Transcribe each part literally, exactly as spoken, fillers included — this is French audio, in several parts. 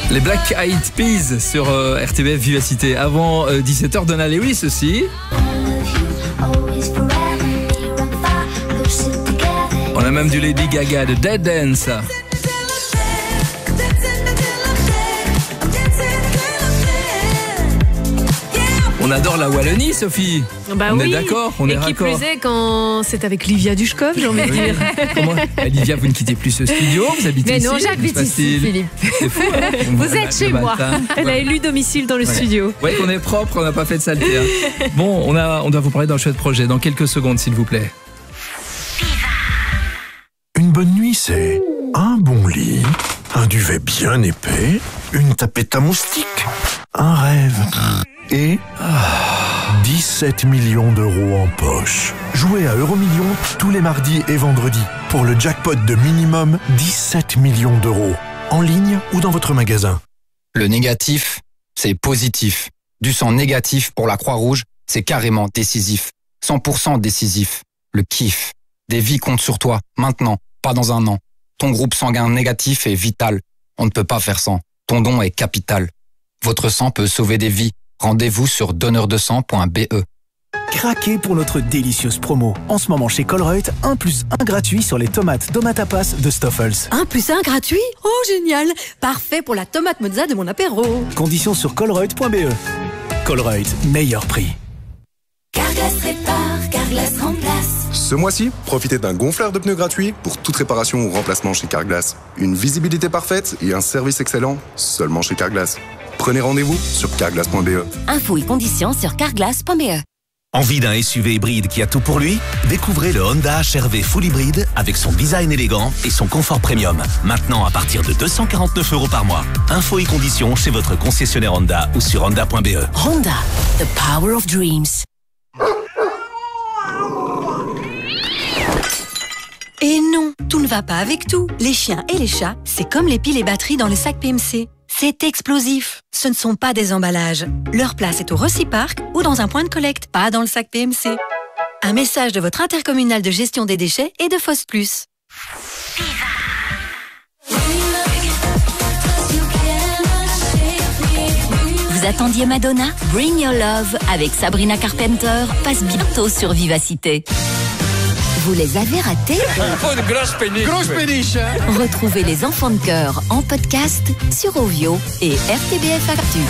Les Black Eyed Peas sur euh, R T B F Vivacité. Avant euh, dix-sept heures, Donna Lewis aussi. On a même du Lady Gaga de Dead Dance. On adore la Wallonie, Sophie. Bah on oui. est d'accord, on et est qui raccord. plus est quand c'est avec Livia Dushkov, j'ai envie de dire. Comment Olivia, vous ne quittez plus ce studio, vous habitez Mais ici. non, j'habite se passe-t-il ici, Philippe. C'est fou, hein. Vous Le êtes chez moi. matin. Elle a élu domicile dans le Ouais. studio. Ouais, qu'on est propre, on n'a pas fait de saleté. Hein. Bon, on, a, on doit vous parler d'un chouette projet dans quelques secondes, s'il vous plaît. Une bonne nuit, c'est un bon lit, un duvet bien épais, une tapette à moustiques, un rêve et dix-sept millions d'euros en poche. Jouez à Euromillions tous les mardis et vendredis pour le jackpot de minimum dix-sept millions d'euros, en ligne ou dans votre magasin. Le négatif, c'est positif. Du sang négatif pour la Croix-Rouge, c'est carrément décisif. cent pour cent décisif. Le kiff. Des vies comptent sur toi, maintenant, pas dans un an. Ton groupe sanguin négatif est vital. On ne peut pas faire sans. Ton don est capital. Votre sang peut sauver des vies. Rendez-vous sur donneur de sang point b e. Craquez pour notre délicieuse promo. En ce moment chez Colruyt, un plus un gratuit sur les tomates Domatapas de Stoffels. Un plus un gratuit? Oh, génial! Parfait pour la tomate mozza de mon apéro. Conditions sur colruyt point b e. Colruyt, meilleur prix. Carglass répare, Carglass remplace. Ce mois-ci, profitez d'un gonfleur de pneus gratuit pour toute réparation ou remplacement chez Carglass. Une visibilité parfaite et un service excellent seulement chez Carglass. Prenez rendez-vous sur carglass point b e. Infos et conditions sur carglass point b e. Envie d'un S U V hybride qui a tout pour lui? Découvrez le Honda H R V Full Hybride avec son design élégant et son confort premium. Maintenant à partir de deux cent quarante-neuf euros par mois. Infos et conditions chez votre concessionnaire Honda ou sur honda point b e. Honda, the power of dreams. Et non, tout ne va pas avec tout. Les chiens et les chats, c'est comme les piles et batteries dans le sac P M C. C'est explosif. Ce ne sont pas des emballages. Leur place est au Reciparc ou dans un point de collecte, pas dans le sac P M C. Un message de votre intercommunal de gestion des déchets et de Foss Plus. Vous attendiez Madonna? Bring Your Love avec Sabrina Carpenter passe bientôt sur Vivacité. Vous les avez ratés? Oh, une grosse péniche. Grosse péniche, hein? Retrouvez les enfants de cœur en podcast sur Ovio et R T B F Actu.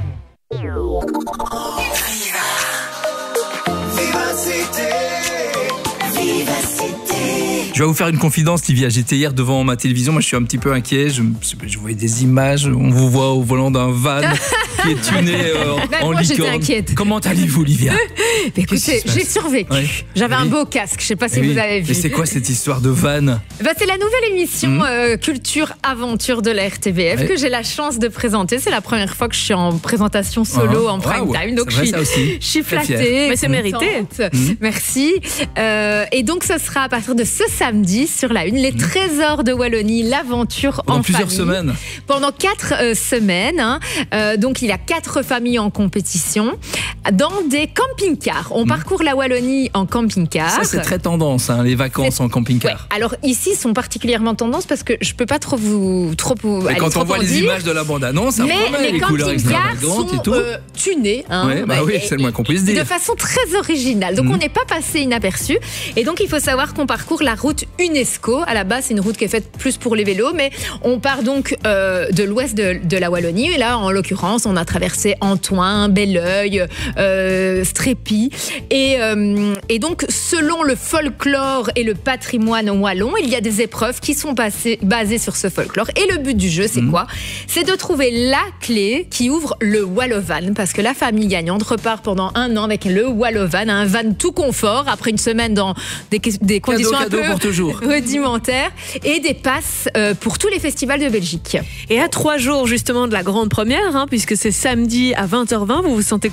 Je vais vous faire une confidence, Livia. J'étais hier devant ma télévision. Moi, je suis un petit peu inquiet. Je, je voyais des images. On vous voit au volant d'un van qui est tuné euh, Ben, en moi, j'étais licorne. inquiète. Comment allez-vous, Livia? Écoutez, j'ai survécu. Ouais. J'avais Oui. un beau casque. Je sais pas si Oui. vous avez vu. Mais c'est quoi cette histoire de van? Bah, c'est la nouvelle émission Mmh. euh, Culture Aventure de la R T B F Ouais. que j'ai la chance de présenter. C'est la première fois que je suis en présentation solo Ah, en prime waouh, time. Donc c'est vrai, je suis, ça aussi. je suis Très flattée. fière. Mais c'est mérité. Mmh. Merci. Euh, et donc ce sera à partir de ce samedi sur la une, les trésors de Wallonie, l'aventure Pendant en plusieurs famille. semaines. Pendant quatre euh, semaines. Hein. Euh, donc il y a quatre familles en compétition dans des camping-cars. On Mmh. parcours la Wallonie en camping-car. Ça, c'est très tendance, hein, les vacances C'est- en camping-car. Ouais. Alors ici, sont particulièrement tendance parce que je peux pas trop vous trop vous. Mais aller quand trop on voit en les dire. images de la bande-annonce, ça Mais promet les, les couleurs camping-cars extravagantes sont et tout. euh, tunés. Hein, Ouais, bah oui, et- c'est le moins qu'on puisse dire. De façon très originale. Donc Mhm. on n'est pas passé inaperçu. Et donc il faut savoir qu'on parcourt la route UNESCO. À la base, c'est une route qui est faite plus pour les vélos, mais on part donc euh, de l'ouest de, de la Wallonie. Et là, en l'occurrence, on a traversé Antoin, Belleuil, euh, Strépy. Et, euh, et donc, selon le folklore et le patrimoine wallon, il y a des épreuves qui sont passées, basées sur ce folklore. Et le but du jeu, c'est Mhm. quoi? C'est de trouver la clé qui ouvre le Wallovan, parce que la famille gagnante repart pendant un an avec le Wallovan, un van tout confort, après une semaine dans des, des conditions cadeau un peu pour toujours. rudimentaires, et des passes euh, pour tous les festivals de Belgique. Et à trois jours justement de la grande première, hein, puisque c'est samedi à vingt heures vingt, vous vous sentez comment?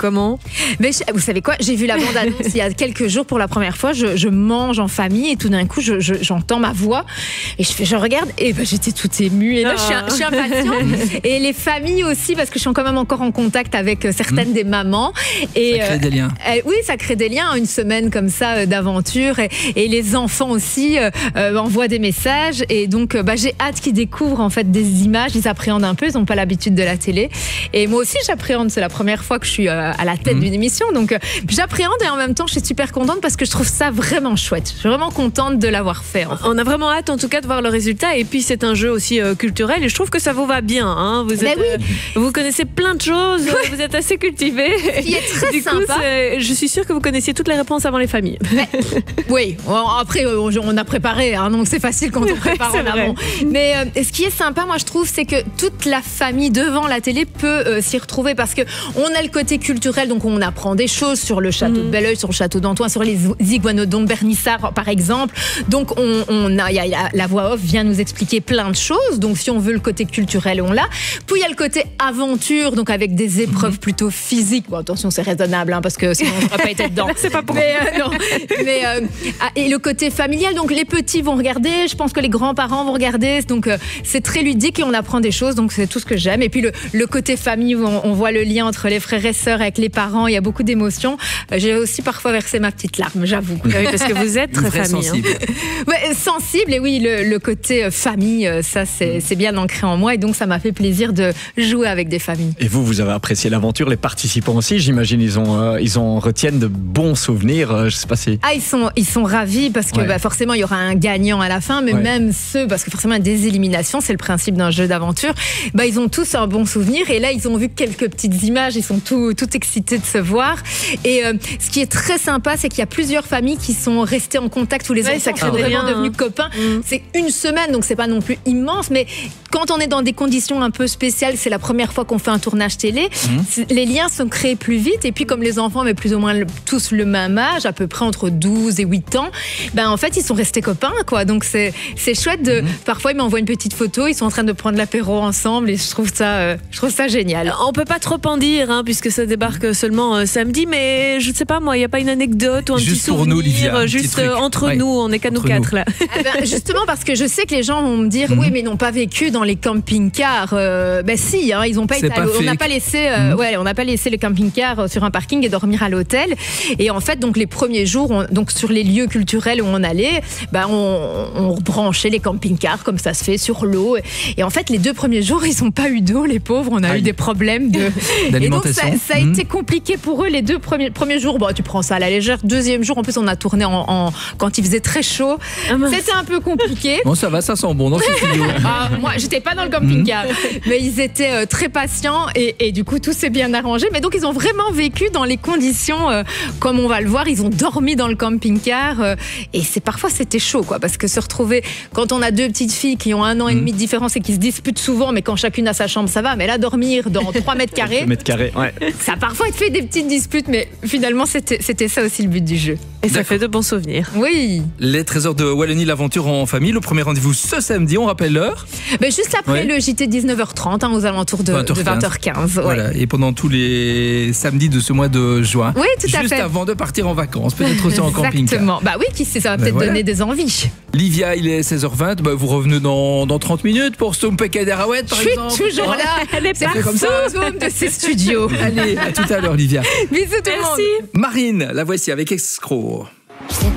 Mais je- vous savez quoi, j'ai vu la bande-annonce il y a quelques jours pour la première fois. Je, je mange en famille et tout d'un coup, je, je- j'entends ma voix et je, fais, je regarde et ben, j'étais toute émue. Et là, je suis, je suis impatiente. Et les familles aussi, parce que je suis quand même encore en contact avec euh, certaines mmh. des mamans. Et, ça crée des liens. Euh, oui, ça crée des liens. Une semaine comme ça euh, d'aventure. Et, et les enfants aussi euh, euh, envoient des messages. Et donc, euh, bah, j'ai hâte qu'ils découvrent en fait des images. Ils appréhendent un peu. Ils n'ont pas l'habitude de la télé. Et moi aussi, j'appréhende. C'est la première fois que je suis euh, à la tête mmh. d'une émission. Donc, euh, j'appréhende et en même temps, je suis super contente parce que je trouve ça vraiment chouette. Je suis vraiment contente de l'avoir fait. En fait. On a vraiment hâte, en tout cas, de voir le résultat. Et puis, c'est un jeu aussi euh, culturel. Et je trouve que ça vous va bien. Hein. Vous, êtes, oui. euh, vous connaissez plein de choses. Oui. Vous êtes assez cultivé. Il est très du sympa. coup, je suis sûre que vous connaissiez toutes les réponses avant les familles. Mais, oui. Après, on a préparé. Hein, donc, c'est facile quand on prépare en amont. Mais euh, ce qui est sympa, moi, je trouve, c'est que toute la famille devant la télé peut euh, s'y retrouver parce que on a le côté culturel. Donc, on apprend des choses sur le château mmh. de Belleuil, sur le château d'Antoine, sur les iguanodons de Bernissart, par exemple. Donc, on, on a, y a, y a, la voix off vient nous expliquer plein de choses. Donc, si on veut le côté culturel, on l'a. Puis, il y a le côté aventure, donc avec des épreuves mmh. plutôt physiques. Bon, attention, c'est raisonnable, hein, parce que sinon, on n'aurait pas été dedans. C'est pas pour mais, euh, non. mais euh, et le côté familial, donc les petits vont regarder. Je pense que les grands-parents vont regarder. Donc, euh, c'est très ludique et on apprend des choses. Donc, c'est tout ce que j'aime. Et puis, le, le côté famille, où on, on voit le lien entre les frères et sœurs avec les parents. Il y a beaucoup d'émotions. Euh, j'ai aussi parfois versé ma petite larme, j'avoue. Oui, parce que vous êtes très famille. Sensible. Hein. Ouais, sensible. Et oui, le, le côté famille, ça, c'est, c'est bien ancré en moi. Et donc, ça m'a fait plaisir de jouer avec des familles. Et vous, vous avez apprécié l'aventure. Les participants aussi, j'imagine, ils ont, euh, ils en retiennent de bons souvenirs. Euh, je sais pas si... Ah, ils sont, ils sont ravis parce que ouais. bah, forcément, il y aura un gagnant à la fin. Mais ouais. même ceux, parce que forcément, des éliminations, c'est le principe d'un jeu d'aventure. Bah, ils ont tous un bon souvenir. Et là, ils ont vu quelques petites images. Ils sont tout, tout excités de se voir. Et euh, ce qui est très sympa, c'est qu'il y a plusieurs familles qui sont restées en contact où les ouais, enfants sont vraiment devenus copains. Mmh. C'est une semaine, donc c'est pas non plus immense, mais quand on est dans des conditions un peu spéciales, c'est la première fois qu'on fait un tournage télé, mmh. les liens sont créés plus vite. Et puis comme les enfants avaient plus ou moins tous le même âge, à peu près entre douze et huit ans, ben en fait ils sont restés copains, quoi. Donc c'est c'est chouette de. Mmh. Parfois ils m'envoient une petite photo, ils sont en train de prendre l'apéro ensemble et je trouve ça, euh, je trouve ça génial. On peut pas trop en dire, hein, puisque ça débarque seulement euh, samedi, mais je ne sais pas moi, il y a pas une anecdote ou un juste petit souvenir, pour nous, Olivia, juste euh, entre ouais. nous, on n'est qu'à nous quatre là. Eh ben, justement parce que je sais que les gens vont me dire, mmh. oui mais ils n'ont pas vécu dans les camping-cars. Euh, ben si, hein, ils n'ont pas c'est été. Pas on n'a pas laissé, euh, mmh. ouais, on n'a pas laissé le camping-car sur un parking et dormir à l'hôtel. Et en fait, donc les premiers jours, on, donc sur les lieux culturels où on allait, ben on, on branchait les camping-cars comme ça se fait sur l'eau. Et en fait, les deux premiers jours, ils n'ont pas eu d'eau, les pauvres. On a Aïe. eu des problèmes de d'alimentation. Et donc ça, ça a mmh. été compliqué pour eux les deux premiers premiers jours. Bon, tu prends ça à la légère. Deuxième jour, en plus, on a tourné en, en quand il faisait très chaud. Ah, c'était un peu compliqué. Bon, ça va, ça sent bon dans ce studio. Ah, moi, j'étais pas dans le camping-car, mmh. mais ils étaient euh, très patients et, et du coup, tout s'est bien arrangé. Mais donc, ils ont vraiment vécu dans les conditions euh, comme on va le voir. Ils ont dormi dans le camping-car euh, et c'est parfois c'était chaud, quoi, parce que se retrouver quand on a deux petites filles qui ont un an et demi de différence et qui se disputent souvent, mais quand chacune a sa chambre, ça va. Mais là, dormir dans trois mètres carrés, mètres carrés, ouais. ça a parfois fait des petites disputes, mais finalement, c'était, c'était ça aussi le but du jeu. Et ça fait de bons souvenirs. Oui. Les trésors de Wallonie, l'aventure en famille. Le premier rendez-vous ce samedi, on rappelle l'heure. Ben juste après ouais. le J T dix-neuf heures trente, hein, aux alentours de vingt heures quinze. De vingt heures quinze ouais. Voilà. Et pendant tous les samedis de ce mois de juin. Oui, tout à juste fait. Juste avant de partir en vacances, peut-être aussi en camping. Exactement. Bah oui, qui sait, ça va ben peut-être voilà. donner des envies. Livia, il est seize heures vingt. Bah, vous revenez dans, dans trente minutes pour Stompek et Darawet, par Je exemple. Je suis toujours là. Elle est C'est comme ça. Zoom de ces studios. Allez, à tout à l'heure, Livia. Bisous tout le monde. Marine, la voici avec Escroc.